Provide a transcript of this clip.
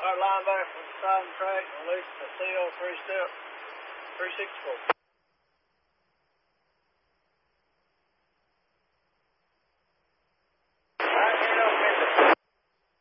All right, line back from the side of the track and release the CO 3-step 364.